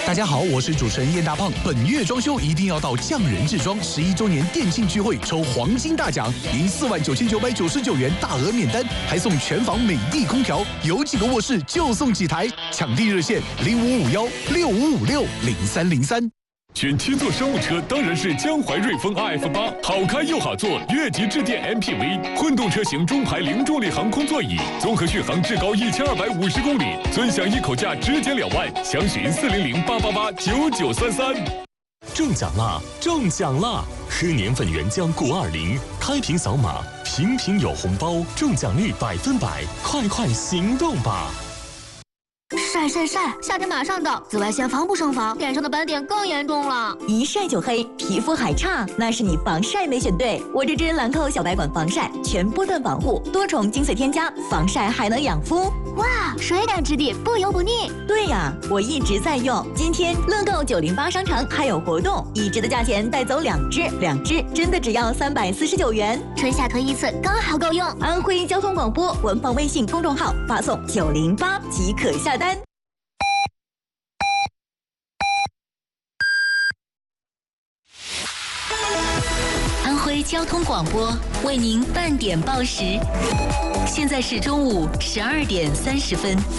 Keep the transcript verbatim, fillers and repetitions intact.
大家好，我是主持人燕大胖。本月装修一定要到匠人制装十一周年店庆聚会抽黄金大奖，赢四万九千九百九十九元大额免单，还送全房美的空调，有几个卧室就送几台。抢地热线零五五幺六五五六零三零三。 选七座商务车当然是江淮瑞风 R F 八，好开又好坐，越级致电 M P V， 混动车型中排零重力航空座椅，综合续航至高一千二百五十公里，尊享一口价直减两万，详询四零零八八八九九三三。 中奖啦！中奖啦！喝年份原浆谷二零，开瓶扫码，瓶瓶有红包，中奖率百分百，快快行动吧！ 晒晒晒！夏天马上到，紫外线防不胜防，脸上的斑点更严重了。 一晒就黑，皮肤还差，那是你防晒没选对。我这支兰蔻小白管防晒，全波段保护，多重精粹添加，防晒还能养肤。 哇，水感质地，不油不腻。 对呀，我一直在用。今天乐购九零八商城还有活动，一支的价钱带走两支，两支真的只要三百四十九元。 春夏推一次，刚好够用。 安徽交通广播官方微信公众号发送九零八即可下单。 安徽交通广播为您半点报时，现在是中午十二点三十分。